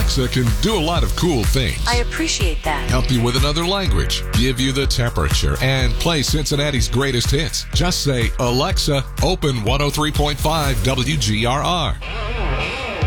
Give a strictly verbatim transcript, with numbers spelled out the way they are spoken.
Alexa can do a lot of cool things. I appreciate that. Help you with another language, give you the temperature, and play Cincinnati's greatest hits. Just say, Alexa, open one oh three point five W G R R.